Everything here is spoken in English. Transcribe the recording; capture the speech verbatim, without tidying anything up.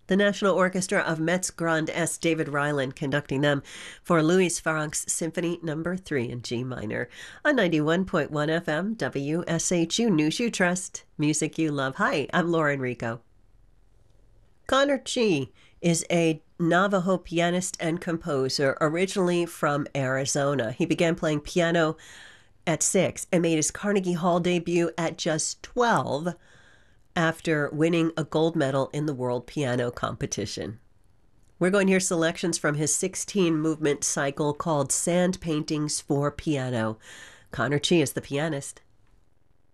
The National Orchestra of Metz Grand Est, David Ryland conducting them for Louis Farrenc's Symphony Number three in G minor on ninety-one point one F M W S H U News You Trust, music you love. Hi, I'm Laura Enrico. Connor Chea is a Navajo pianist and composer originally from Arizona. He began playing piano at six and made his Carnegie Hall debut at just twelve after winning a gold medal in the World Piano Competition. We're going to hear selections from his sixteen-movement cycle called Sand Paintings for Piano. Connor Chea is the pianist.